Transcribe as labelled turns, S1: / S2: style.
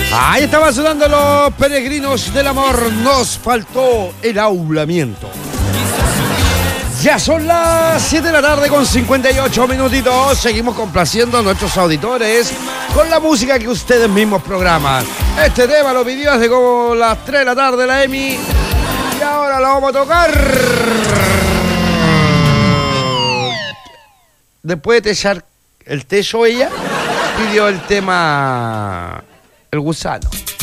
S1: Ahí estaban sonando los peregrinos del amor. Nos faltó el aulamiento. Ya son las 7 de la tarde con 58 minutitos. Seguimos complaciendo a nuestros auditores con la música que ustedes mismos programan. Este tema lo pidió hace como las 3 de la tarde la Emi. Y ahora lo vamos a tocar. Después de echar el techo ella, pidió el tema El Gusano.